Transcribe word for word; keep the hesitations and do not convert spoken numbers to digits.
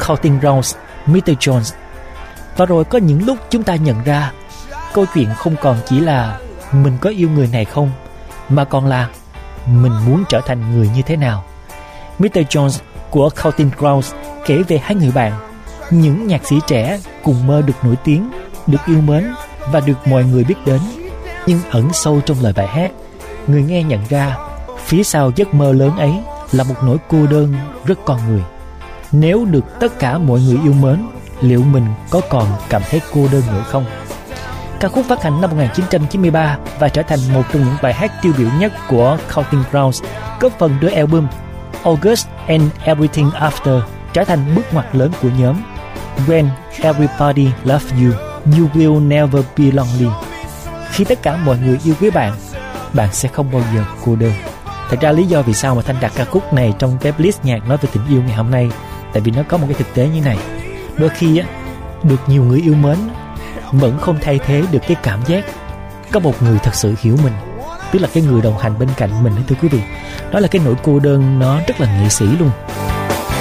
Counting Crows, mít tơ Jones. Và rồi có những lúc chúng ta nhận ra câu chuyện không còn chỉ là mình có yêu người này không, mà còn là mình muốn trở thành người như thế nào. mít tơ Jones của Counting Crows kể về hai người bạn, những nhạc sĩ trẻ cùng mơ được nổi tiếng, được yêu mến và được mọi người biết đến. Nhưng ẩn sâu trong lời bài hát, người nghe nhận ra phía sau giấc mơ lớn ấy là một nỗi cô đơn rất con người. Nếu được tất cả mọi người yêu mến, liệu mình có còn cảm thấy cô đơn nữa không? Ca khúc phát hành năm một nghìn chín trăm chín mươi ba và trở thành một trong những bài hát tiêu biểu nhất của Counting Crows, góp phần đưa album August and Everything After trở thành bước ngoặt lớn của nhóm. When everybody loves you, you will never be lonely. Khi tất cả mọi người yêu quý bạn, bạn sẽ không bao giờ cô đơn. Thật ra lý do vì sao mà Thanh đặt ca khúc này trong cái playlist nhạc nói về tình yêu ngày hôm nay, tại vì nó có một cái thực tế như này. Đôi khi á, được nhiều người yêu mến vẫn không thay thế được cái cảm giác có một người thật sự hiểu mình, tức là cái người đồng hành bên cạnh mình. Thưa quý vị, đó là cái nỗi cô đơn, nó rất là nghệ sĩ luôn.